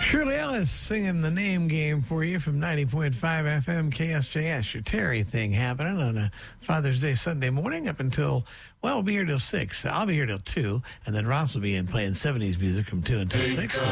Shirley Ellis singing the name game for you from 90.5 FM KSJS. Your Terry thing happening on a Father's Day Sunday morning up until, well, we'll be here till 6. I'll be here till 2, and then Ross will be in playing 70s music from 2 until 6.